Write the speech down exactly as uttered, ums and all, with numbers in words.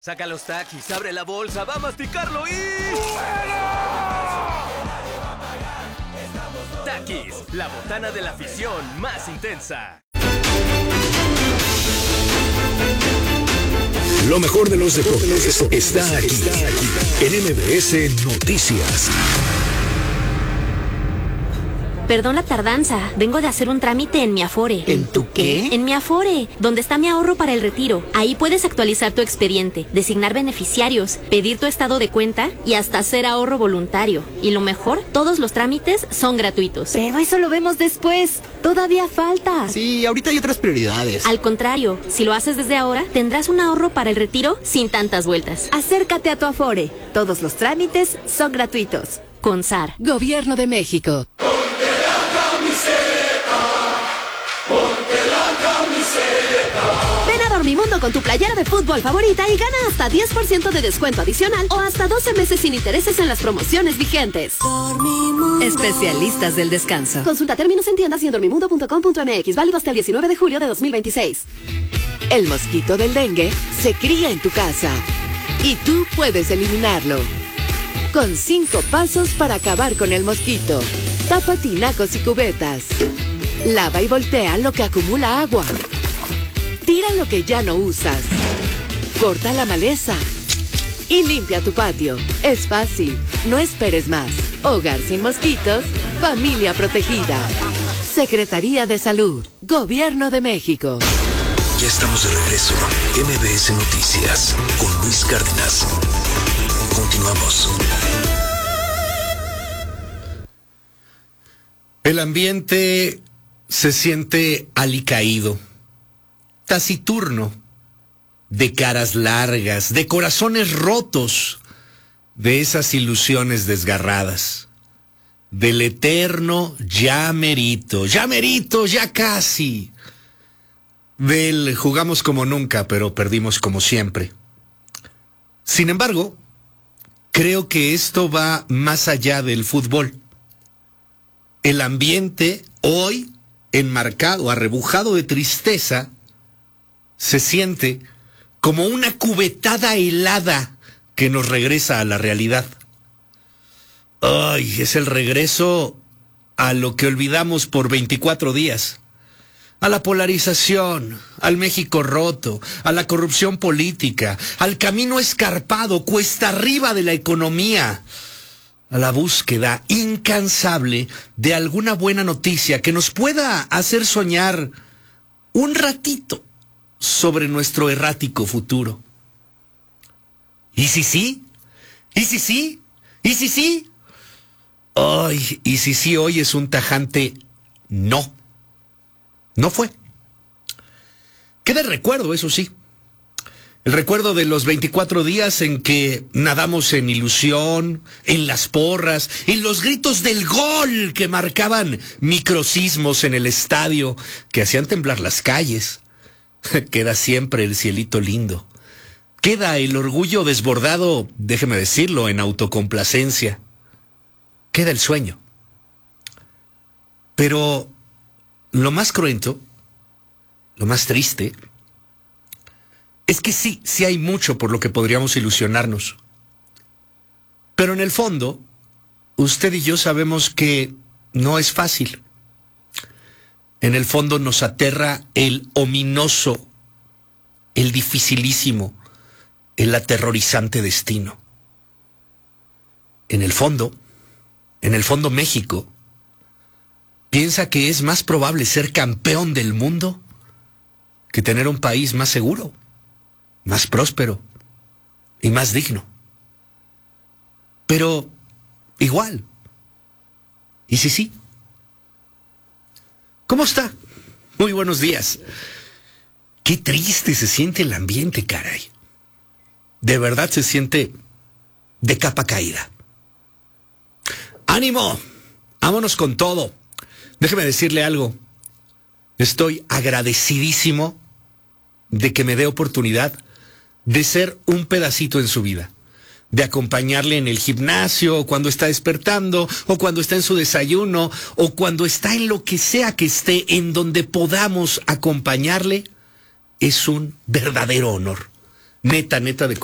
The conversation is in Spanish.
Saca los taquis, abre la bolsa, va a masticarlo y... Takis, la botana de la afición más intensa. Lo mejor de los deportes está aquí, en M B S Noticias. Perdón la tardanza, vengo de hacer un trámite en mi Afore. ¿En tu qué? En mi Afore, donde está mi ahorro para el retiro. Ahí puedes actualizar tu expediente, designar beneficiarios, pedir tu estado de cuenta y hasta hacer ahorro voluntario. Y lo mejor, todos los trámites son gratuitos. Pero eso lo vemos después. Todavía falta. Sí, ahorita hay otras prioridades. Al contrario, si lo haces desde ahora, tendrás un ahorro para el retiro sin tantas vueltas. Acércate a tu Afore. Todos los trámites son gratuitos. Con S A R. Gobierno de México. Ven a Dormimundo con tu playera de fútbol favorita y gana hasta diez por ciento de descuento adicional o hasta doce meses sin intereses en las promociones vigentes. Dormimundo. Especialistas del descanso. Consulta términos en tiendas y en dormimundo punto com punto m x. Válido hasta el diecinueve de julio de dos mil veintiséis. El mosquito del dengue se cría en tu casa y tú puedes eliminarlo. Con cinco pasos para acabar con el mosquito. Tapa tinacos y cubetas. Lava y voltea lo que acumula agua. Tira lo que ya no usas. Corta la maleza. Y limpia tu patio. Es fácil. No esperes más. Hogar sin mosquitos. Familia protegida. Secretaría de Salud. Gobierno de México. Ya estamos de regreso. M B S Noticias con Luis Cárdenas. Continuamos. El ambiente se siente alicaído, taciturno, de caras largas, de corazones rotos, de esas ilusiones desgarradas, del eterno ya merito, ya merito, ya casi, del jugamos como nunca, pero perdimos como siempre. Sin embargo, creo que esto va más allá del fútbol. El ambiente hoy, enmarcado, arrebujado de tristeza, se siente como una cubetada helada que nos regresa a la realidad. Ay, es el regreso a lo que olvidamos por veinticuatro días. A la polarización, al México roto, a la corrupción política, al camino escarpado, cuesta arriba de la economía, a la búsqueda incansable de alguna buena noticia que nos pueda hacer soñar un ratito sobre nuestro errático futuro. ¿Y si sí? ¿Y si sí? ¿Y si sí? Ay, y si sí hoy es un tajante no. No fue. Queda el recuerdo, eso sí. El recuerdo de los veinticuatro días en que nadamos en ilusión, en las porras, en los gritos del gol que marcaban microsismos en el estadio, que hacían temblar las calles. Queda siempre el cielito lindo. Queda el orgullo desbordado, déjeme decirlo, en autocomplacencia. Queda el sueño. Pero lo más cruento, lo más triste, es que sí, sí hay mucho por lo que podríamos ilusionarnos. Pero en el fondo, usted y yo sabemos que no es fácil. En el fondo nos aterra el ominoso, el dificilísimo, el aterrorizante destino. En el fondo, en el fondo México piensa que es más probable ser campeón del mundo que tener un país más seguro, más próspero y más digno. Pero igual, ¿y si sí? ¿Cómo está? Muy buenos días. Qué triste se siente el ambiente, caray. De verdad se siente de capa caída. ¡Ánimo! Vámonos con todo. Déjeme decirle algo. Estoy agradecidísimo de que me dé oportunidad de ser un pedacito en su vida, de acompañarle en el gimnasio, o cuando está despertando, o cuando está en su desayuno, o cuando está en lo que sea que esté, en donde podamos acompañarle, es un verdadero honor. Neta, neta de